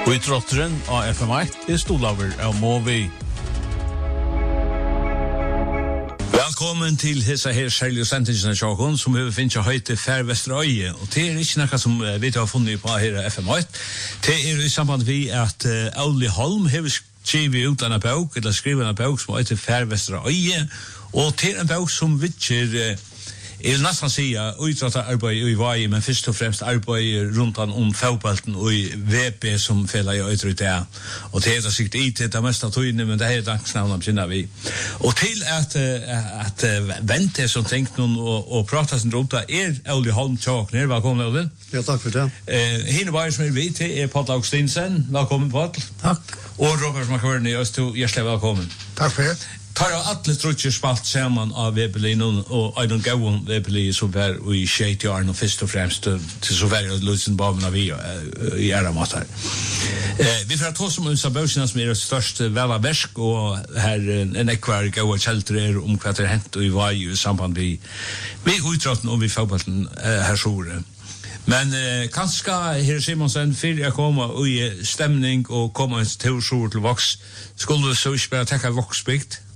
Og I trotteren av FM1 Stolaver av Movi. Velkommen til hessa her særlig sendingen av Sjåkon, som vi finner høyt til Færvesterøye. Og det ikke noe som vi har funnet på her FM1. Det I samband med at Auli Holm har skrivet ut en bok, eller skrivet en bok som heter Færvesterøye. Og det en bok som vittjer Jeg vil nesten si at utrettet arbeid I VAI, men først og fremst arbeid rundt om fotballen og I VP som fellet I utrettet. Og det sikkert IT, det meste av tøyene, men det dagsnavnet kjenner vi. Og til at vente som tenkte noen og prate sin rundt, Auli Holm Tjåkner. Velkommen, Auli. Ja, takk for det. Hine bare som vi til Paul Augustinsen. Velkommen, Paul. Takk. Og Robert McCurdy, hjertelig velkommen. Takk for det. Tar av alle trutcher spalt sammen av Webelin og Eidon Gauon Webelin som var I 60 år og først og fremst til så var det Lutzen-Baven av I æramat her. Vi får ta som unsa bøsina som det største vel av versk og her en ekvar gaua kjeltrer om hva det hent og I var I samband vi utrotten og vi fagbalten her sjore. Men kanskje her Simonsen fyrir jeg komme I stemning og komme en tursjord til voks skulle vi så ikke bare tekka voksbygd